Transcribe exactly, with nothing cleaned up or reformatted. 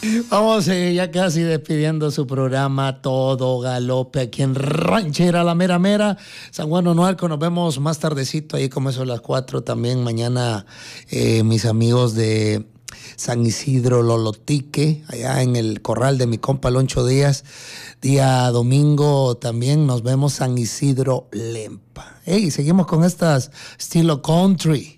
Vamos eh, ya casi despidiendo su programa Todo Galope aquí en Ranchera La Mera Mera, San Juan Onualco. Nos vemos más tardecito ahí como eso a las cuatro también. Mañana eh, mis amigos de San Isidro Lolotique, allá en el corral de mi compa Loncho Díaz. Día domingo también nos vemos San Isidro Lempa. Hey, seguimos con estas estilo country.